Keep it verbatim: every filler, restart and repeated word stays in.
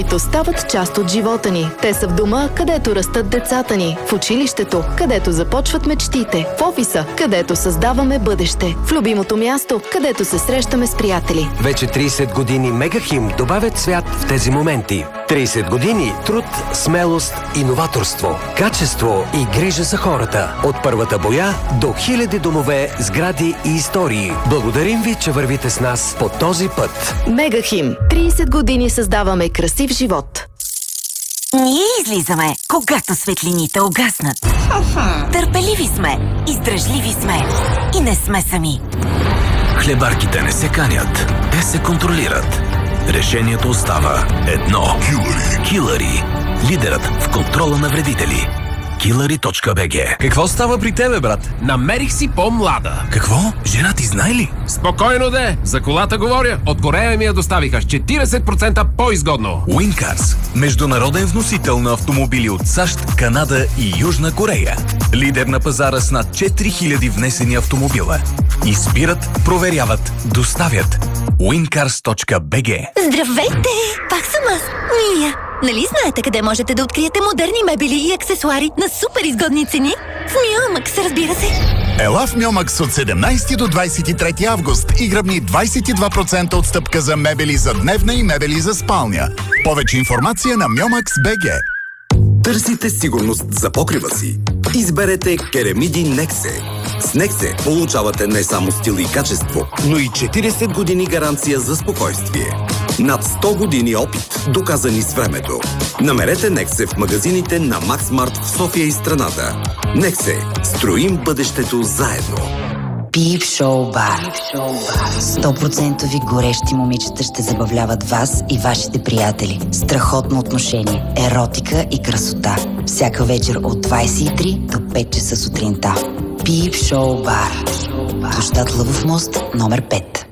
стават част от живота ни. Те са в дома, където растат децата ни, в училището, където започват мечтите, в офиса, където създаваме бъдеще, в любимото място, където се срещаме с приятели. Вече трийсет години Мегахим добавят цвят в тези моменти. трийсет години труд, смелост, иноваторство, качество и грижа за хората. От първата боя до хиляди домове, сгради и истории. Благодарим ви, че вървите с нас по този път. Мегахим. трийсет години създаваме красив живот. Ние излизаме, когато светлините угаснат. Търпеливи сме, издръжливи сме и не сме сами. Хлебарките не се канят, те се контролират. Решението остава едно. Килъри. Килъри. Лидерът в контрола на вредители. килъри точка би джи. Какво става при тебе, брат? Намерих си по-млада. Какво? Жена ти знае ли? Спокойно де! За колата говоря. От Корея ми я доставиха с четирийсет процента по-изгодно. Уинкарс. Международен вносител на автомобили от САЩ, Канада и Южна Корея. Лидер на пазара с над четири хиляди внесени автомобила. Избират, проверяват, доставят. уинкарс точка би джи. Здравейте! Пак съм аз, Мия. Нали знаете къде можете да откриете модерни мебели и аксесуари на супер изгодни цени? В Миомакс, разбира се. Ела в Миомакс от седемнайсети до двайсет и трети август и гръбни двайсет и два процента отстъпка за мебели за дневна и мебели за спалня. Повече информация на миомакс точка би джи. Търсите сигурност за покрива си? Изберете керамиди Нексе. С Нексе получавате не само стил и качество, но и четирийсет години гаранция за спокойствие. Над сто години опит, доказани с времето. Намерете Нексе в магазините на Максмарт в София и страната. Нексе. Строим бъдещето заедно. Пип Шоу Бар. сто процента горещи момичета ще забавляват вас и вашите приятели. Страхотно отношение, еротика и красота. Всяка вечер от двайсет и три до пет часа сутринта. Пип Шоу Бар. Площад Лъвов мост, номер пет.